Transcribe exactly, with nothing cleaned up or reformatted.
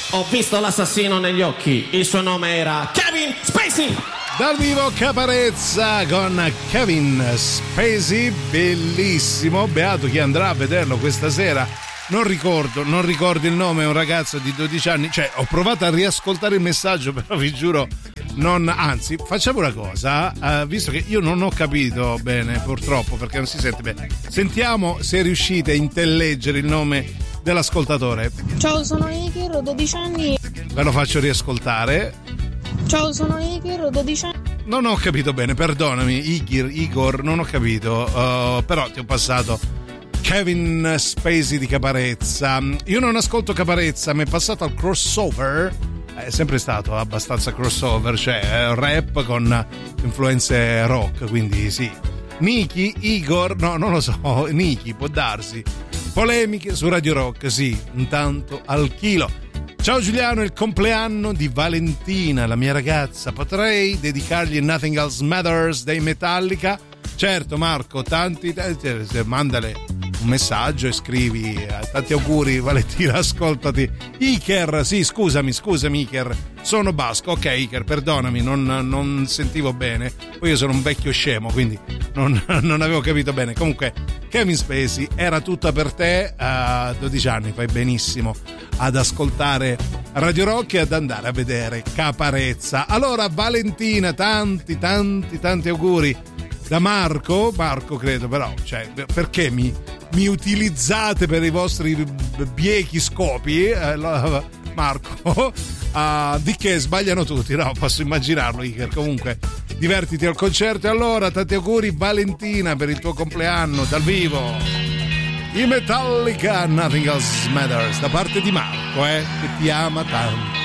Ho visto l'assassino negli occhi, il suo nome era Kevin Spacey. Dal vivo Caparezza con Kevin Spacey, bellissimo, beato chi andrà a vederlo questa sera. Non ricordo, non ricordo il nome, è un ragazzo di dodici anni, cioè ho provato a riascoltare il messaggio, però vi giuro, non, anzi, facciamo una cosa, uh, visto che io non ho capito bene, purtroppo, perché non si sente bene, sentiamo se riuscite a intelleggere il nome dell'ascoltatore. Ciao, sono Iker, ho dodici anni. Ve lo faccio riascoltare. Ciao, sono Iker, ho dodici anni. Non ho capito bene, perdonami, Igor, Igor, non ho capito, uh, però ti ho passato Kevin Spacey di Caparezza. Io non ascolto Caparezza, mi è passato al crossover, è sempre stato abbastanza crossover, cioè rap con influenze rock, quindi sì. Niki, Igor, no, non lo so, Niki, può darsi. Polemiche su Radio Rock, sì, intanto al chilo. Ciao Giuliano, è il compleanno di Valentina, la mia ragazza. Potrei dedicargli Nothing Else Matters dei Metallica? Certo Marco, tanti, tanti mandale un messaggio e scrivi eh, tanti auguri Valentina, ascoltati. Iker, sì, scusami, scusami Iker, sono basco. Ok Iker, perdonami, non, non sentivo bene, poi io sono un vecchio scemo, quindi non, non avevo capito bene. Comunque Kevin Spacey, era tutta per te. A dodici anni fai benissimo ad ascoltare Radio Rock e ad andare a vedere Caparezza. Allora Valentina, tanti tanti tanti auguri da Marco, Marco credo, però, cioè, perché mi, mi utilizzate per i vostri biechi scopi, eh, Marco, uh, di che sbagliano tutti, no, posso immaginarlo Iker, comunque divertiti al concerto. E allora tanti auguri Valentina per il tuo compleanno dal vivo, i Metallica, Nothing Else Matters, da parte di Marco, eh, che ti ama tanto.